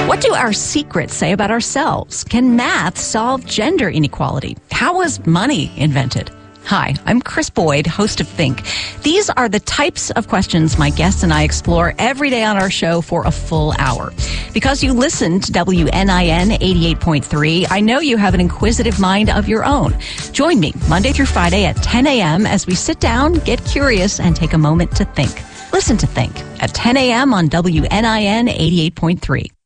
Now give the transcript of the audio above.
What do our secrets say about ourselves? Can math solve gender inequality? How was money invented? Hi, I'm Chris Boyd, host of Think. These are the types of questions my guests and I explore every day on our show for a full hour. Because you listen to WNIN 88.3, I know you have an inquisitive mind of your own. Join me Monday through Friday at 10 a.m. as we sit down, get curious, and take a moment to think. Listen to Think at 10 a.m. on WNIN 88.3.